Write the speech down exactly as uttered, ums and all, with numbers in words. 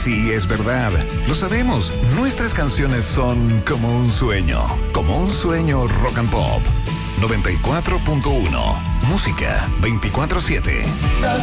Sí, es verdad. Lo sabemos. Nuestras canciones son como un sueño. Como un sueño rock and pop. noventa y cuatro punto uno. Música veinticuatro siete. Las